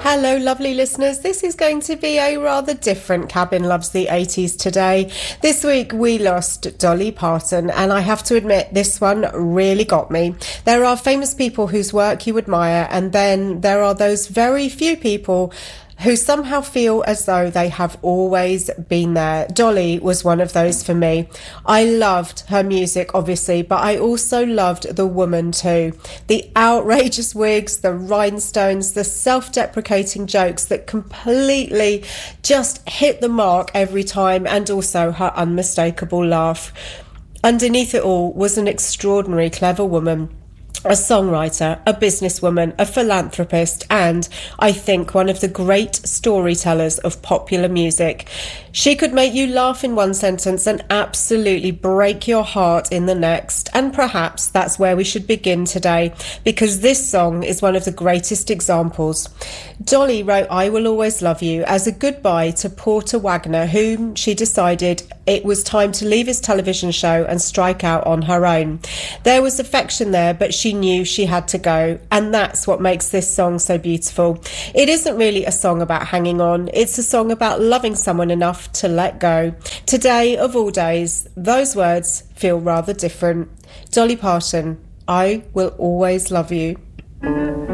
Hello, lovely listeners. This is going to be a rather different Cabin Loves the 80s today. This week we lost Dolly Parton, and I have to admit this one really got me. There are famous people whose work you admire, and then there are those very few people who somehow feel as though they have always been there. Dolly was one of those for me. I loved her music, obviously, but I also loved the woman too. The outrageous wigs, the rhinestones, the self-deprecating jokes that completely just hit the mark every time, and also her unmistakable laugh. Underneath it all was an extraordinary, clever woman. A songwriter, a businesswoman, a philanthropist, and I think one of the great storytellers of popular music. She could make you laugh in one sentence and absolutely break your heart in the next. And perhaps that's where we should begin today, because this song is one of the greatest examples. Dolly wrote I Will Always Love You as a goodbye to Porter Wagoner, whom she decided it was time to leave his television show and strike out on her own. There was affection there, but she knew she had to go, and that's what makes this song so beautiful. It isn't really a song about hanging on, it's a song about loving someone enough to let go. Today, of all days, those words feel rather different. Dolly Parton, I Will Always Love You.